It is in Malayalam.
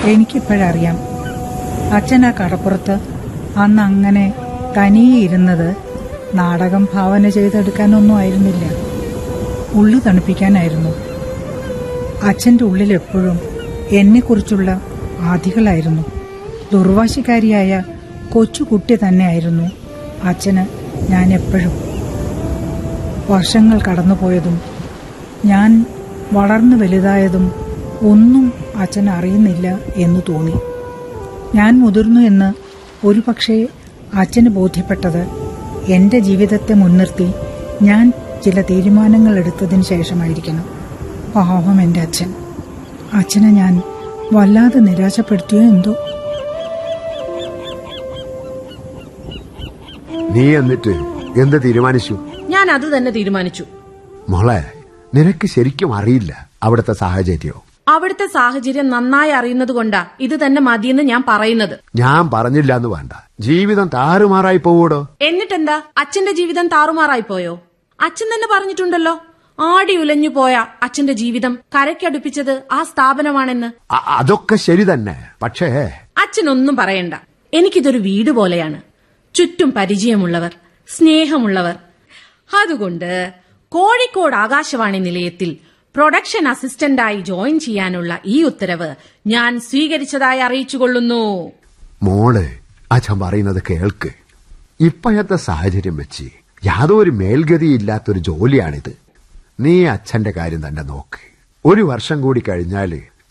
എനിക്കിപ്പോഴറിയാം, അച്ഛൻ ആ കടപ്പുറത്ത് അന്ന് അങ്ങനെ തനിയെ ഇരുന്നത് നാടകം ഭാവന ചെയ്തെടുക്കാനൊന്നും ആയിരുന്നില്ല, ഉള്ളു തണുപ്പിക്കാനായിരുന്നു. അച്ഛൻ്റെ ഉള്ളിൽ എപ്പോഴും എന്നെക്കുറിച്ചുള്ള ആധികളായിരുന്നു. ദുർവാശിക്കാരിയായ കൊച്ചുകുട്ടി തന്നെയായിരുന്നു അച്ഛന് ഞാൻ എപ്പോഴും. വർഷങ്ങൾ കടന്നുപോയതും ഞാൻ വളർന്നു വലുതായതും ഒന്നും അച്ഛൻ അറിയുന്നില്ല എന്ന് തോന്നി. ഞാൻ മുതിർന്നു എന്ന് ഒരുപക്ഷെ അച്ഛന് ബോധ്യപ്പെട്ടത് എൻ്റെ ജീവിതത്തെ മുൻനിർത്തി ഞാൻ ചില തീരുമാനങ്ങൾ എടുത്തതിന് ശേഷമായിരിക്കണം. പാവം എൻ്റെ അച്ഛൻ. അച്ഛനെ ഞാൻ വല്ലാതെ നിരാശപ്പെടുത്തിയോ എന്തോ. നീ എന്നിട്ട് എന്ത് തീരുമാനിച്ചു? ഞാൻ അത് തന്നെ തീരുമാനിച്ചു. മോളെ, നിനക്ക് ശരിക്കും അറിയില്ല അവിടുത്തെ സാഹചര്യം. അവിടുത്തെ സാഹചര്യം നന്നായി അറിയുന്നത് കൊണ്ടാ ഇത് തന്നെ മതിയെന്ന് ഞാൻ പറയുന്നത്. ഞാൻ പറഞ്ഞില്ല എന്ന് വേണ്ട, ജീവിതം താറുമാറായി പോവൂടോ. എന്നിട്ടെന്താ, അച്ഛന്റെ ജീവിതം താറുമാറായി പോയോ? അച്ഛൻ തന്നെ പറഞ്ഞിട്ടുണ്ടല്ലോ, ആടി ഉലഞ്ഞു പോയ അച്ഛന്റെ ജീവിതം കരയ്ക്കടുപ്പിച്ചത് ആ സ്ഥാപനമാണെന്ന്. അതൊക്കെ ശരി തന്നെ, പക്ഷേ അച്ഛനൊന്നും പറയണ്ട. എനിക്കിതൊരു വീട് പോലെയാണ്. ചുറ്റും പരിചയമുള്ളവർ, സ്നേഹമുള്ളവർ. അതുകൊണ്ട് കോഴിക്കോട് ആകാശവാണി നിലയത്തിൽ പ്രൊഡക്ഷൻ അസിസ്റ്റന്റായി ജോയിൻ ചെയ്യാനുള്ള ഈ ഉത്തരവ് ഞാൻ സ്വീകരിച്ചതായി അറിയിച്ചുകൊള്ളുന്നു. മോള് അച്ഛൻ പറയുന്നത് കേൾക്ക്. ഇപ്പോഴത്തെ സാഹചര്യം വെച്ച് യാതൊരു മേൽഗതിയില്ലാത്തൊരു ജോലിയാണിത്. നീ അച്ഛന്റെ കാര്യം തന്നെ നോക്ക്. ഒരു വർഷം കൂടി കഴിഞ്ഞാല്